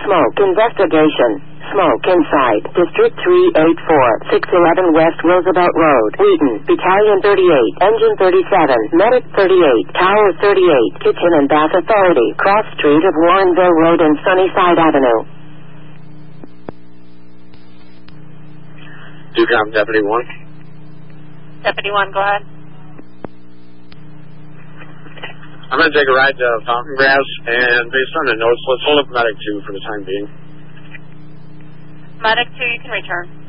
Smoke investigation. Smoke inside. District 384, 611 West Roosevelt Road, Wheaton, Battalion 38, Engine 37, Medic 38, Tower 38, Kitchen and Bath Authority, Cross Street of Warrenville Road and Sunnyside Avenue. DECOM Deputy 1. Deputy 1, go ahead. I'm going to take a ride to Fountain Grass, and based on the notes, let's hold up Medic 2 for the time being. Medic 2, you can return.